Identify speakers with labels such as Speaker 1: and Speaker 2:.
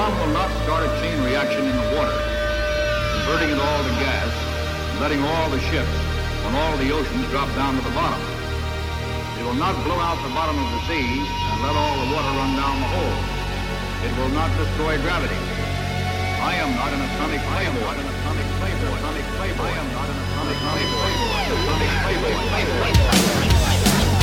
Speaker 1: bomb will not start a chain reaction in the water, converting it all to gas, and letting all the ships on all the oceans drop down to the bottom. It will not blow out the bottom of the sea and let all the water run down the hole. It will not destroy gravity. I am not an atomic fireball.